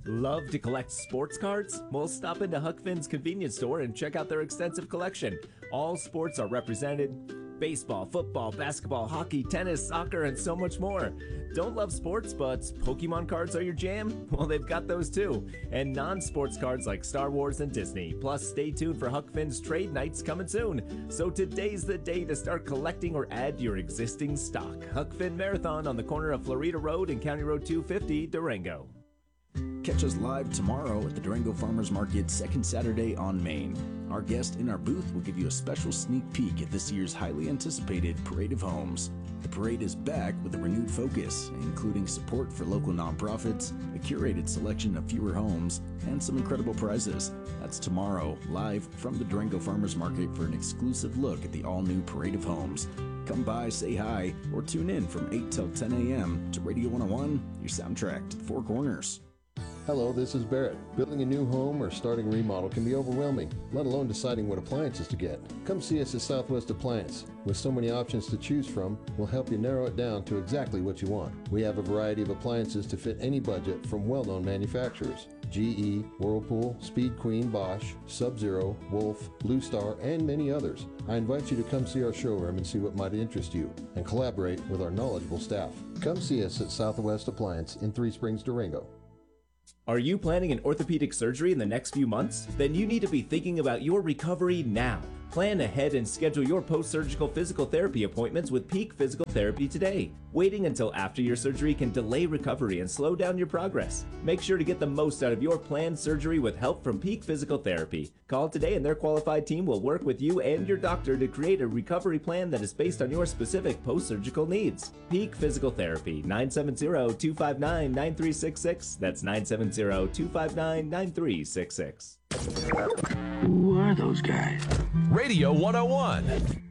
Love to collect sports cards? Well, stop into Huck Finn's convenience store and check out their extensive collection. All sports are represented. Baseball, football, basketball, hockey, tennis, soccer, and so much more. Don't love sports, but Pokemon cards are your jam? Well, they've got those too. And non-sports cards like Star Wars and Disney. Plus, stay tuned for Huck Finn's trade nights coming soon. So today's the day to start collecting or add to your existing stock. Huck Finn Marathon on the corner of Florida Road and County Road 250, Durango. Catch us live tomorrow at the Durango Farmers Market, second Saturday on Main. Our guest in our booth will give you a special sneak peek at this year's highly anticipated Parade of Homes. The parade is back with a renewed focus, including support for local nonprofits, a curated selection of fewer homes, and some incredible prizes. That's tomorrow, live from the Durango Farmers Market for an exclusive look at the all-new Parade of Homes. Come by, say hi, or tune in from 8 till 10 a.m. to Radio 101, your soundtrack to the Four Corners. Hello, this is Barrett. Building a new home or starting a remodel can be overwhelming, let alone deciding what appliances to get. Come see us at Southwest Appliance. With so many options to choose from, we'll help you narrow it down to exactly what you want. We have a variety of appliances to fit any budget from well-known manufacturers. GE, Whirlpool, Speed Queen, Bosch, Sub-Zero, Wolf, Blue Star, and many others. I invite you to come see our showroom and see what might interest you, and collaborate with our knowledgeable staff. Come see us at Southwest Appliance in Three Springs, Durango. Are you planning an orthopedic surgery in the next few months? Then you need to be thinking about your recovery now. Plan ahead and schedule your post-surgical physical therapy appointments with Peak Physical Therapy today. Waiting until after your surgery can delay recovery and slow down your progress. Make sure to get the most out of your planned surgery with help from Peak Physical Therapy. Call today and their qualified team will work with you and your doctor to create a recovery plan that is based on your specific post-surgical needs. Peak Physical Therapy, 970-259-9366. That's 970-259-9366. Who are those guys? Radio 101.